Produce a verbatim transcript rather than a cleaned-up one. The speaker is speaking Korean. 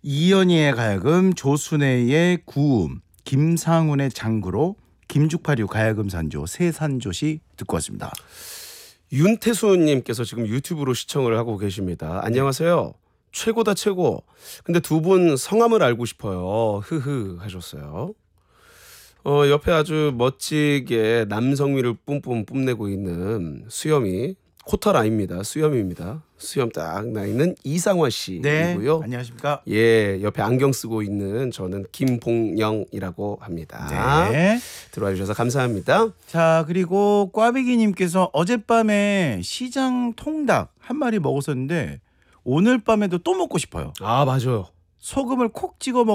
이연희의 가야금, 조순애의 구음, 김상훈의 장구로 김죽팔이유 가야금 산조 세 산조시 듣고 왔습니다. 윤태수님께서 지금 유튜브로 시청을 하고 계십니다. 안녕하세요. 최고다 최고. 근데 두 분 성함을 알고 싶어요. 흐흐 하셨어요. 어, 옆에 아주 멋지게 남성미를 뿜뿜 뿜내고 있는 수염이 코털아입니다. 수염입니다. 수염 딱 나 있는 이상화 씨이고요. 네, 안녕하십니까? 예, 옆에 안경 쓰고 있는 저는 김봉영이라고 합니다. 네. 들어와 주셔서 감사합니다. 자, 그리고 꽈배기님께서 어젯밤에 시장 통닭 한 마리 먹었었는데 오늘 밤에도 또 먹고 싶어요. 아, 맞아요. 소금을 콕 찍어 먹